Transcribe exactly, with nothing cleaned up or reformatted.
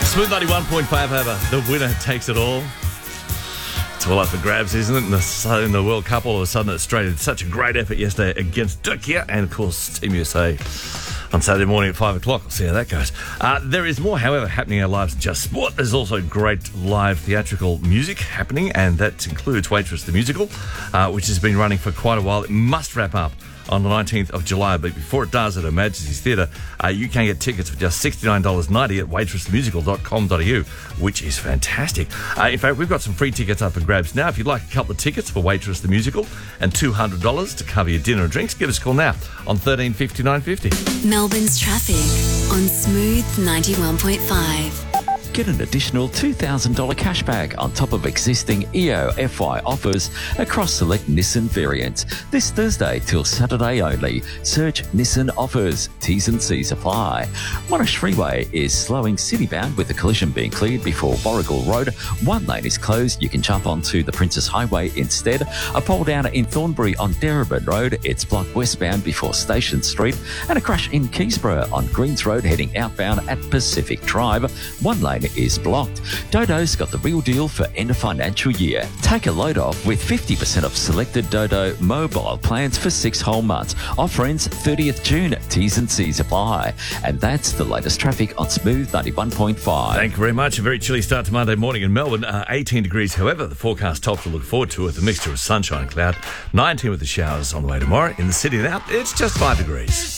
Smooth ninety-one point five, however, the winner takes it all. It's all up for grabs, isn't it? In the, in the World Cup, all of a sudden, Australia did such a great effort yesterday against Turkey and, of course, Team U S A on Saturday morning at five o'clock. We'll see how that goes. Uh, there is more, however, happening in our lives than just sport. There's also great live theatrical music happening, and that includes Waitress the Musical, uh, which has been running for quite a while. It must wrap up on the nineteenth of July, but before it does, at Her Majesty's Theatre, uh, you can get tickets for just sixty-nine dollars ninety at waitress the musical dot com dot a u, which is fantastic. Uh, in fact, we've got some free tickets up for grabs now. If you'd like a couple of tickets for Waitress the Musical and two hundred dollars to cover your dinner and drinks, give us a call now on thirteen fifty-nine fifty. Melbourne's traffic on Smooth ninety-one point five. Get an additional two thousand dollars cashback on top of existing E O F Y offers across select Nissan variants. This Thursday till Saturday only. Search Nissan offers. T's and C's apply. Monash Freeway is slowing citybound with the collision being cleared before Warrigal Road. One lane is closed. You can jump onto the Princess Highway instead. A pole down in Thornbury on Darebin Road. It's blocked westbound before Station Street. And a crash in Keysborough on Greens Road heading outbound at Pacific Drive. One lane is blocked. Dodo's got the real deal for end of financial year. Take a load off with fifty percent off selected Dodo mobile plans for six whole months. Offer ends thirtieth June. T's and C's apply. And that's the latest traffic on Smooth ninety-one point five. Thank you very much. A very chilly start to Monday morning in Melbourne. Uh, eighteen degrees, however, the forecast top to look forward to with a mixture of sunshine and cloud. nineteen with the showers on the way tomorrow. In the city now, it's just five degrees.